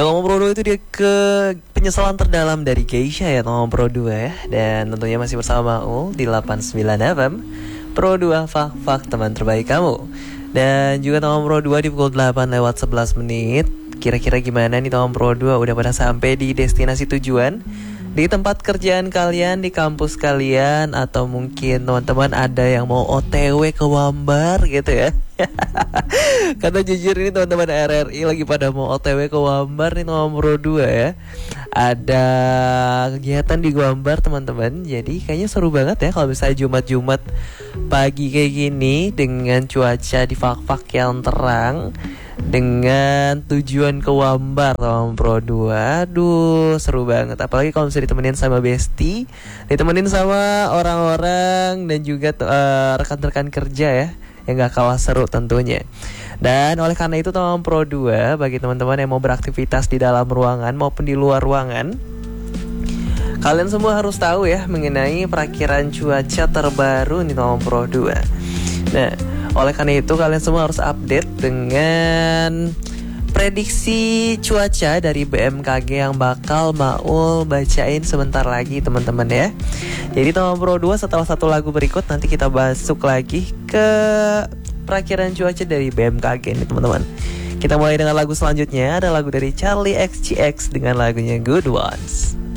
Ngomong Pro 2 itu dia ke penyesalan terdalam dari Geisha ya, Ngomong Pro 2 ya. Dan tentunya masih bersama Ul di 89 FM Pro 2 Fak teman terbaik kamu. Dan juga Ngomong Pro 2 di pukul 8 lewat 11 menit. Kira-kira gimana nih Ngomong Pro 2? Udah pada sampai di destinasi tujuan? Di tempat kerjaan kalian, di kampus kalian, atau mungkin teman-teman ada yang mau OTW ke Wambar gitu ya. Karena jujur ini teman-teman RRI lagi pada mau OTW ke Wambar nih nomor 2 ya. Ada kegiatan di Wambar teman-teman. Jadi kayaknya seru banget ya kalau misalnya Jumat-Jumat pagi kayak gini dengan cuaca di Fak-Fak yang terang, dengan tujuan ke Wambar sama Pro 2. Aduh seru banget. Apalagi kalau misalnya ditemenin sama Besti, ditemenin sama orang-orang dan juga rekan-rekan kerja ya, yang gak kalah seru tentunya. Dan oleh karena itu teman Pro 2, bagi teman-teman yang mau beraktivitas di dalam ruangan maupun di luar ruangan, kalian semua harus tahu ya mengenai perakiran cuaca terbaru nih teman Pro 2. Nah, oleh karena itu kalian semua harus update dengan prediksi cuaca dari BMKG yang bakal Maul bacain sebentar lagi teman-teman ya. Jadi teman Pro 2, setelah satu lagu berikut nanti kita masuk lagi ke perakiran cuaca dari BMKG nih teman-teman. Kita mulai dengan lagu selanjutnya, ada lagu dari Charlie XCX dengan lagunya Good Ones.